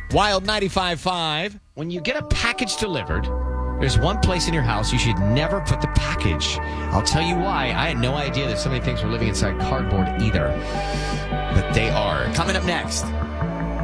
Wild 95.5. When you get a package delivered, there's one place in your house you should never put the package. I'll tell you why. I had no idea that so many things were living inside cardboard either. But they are. Coming up next,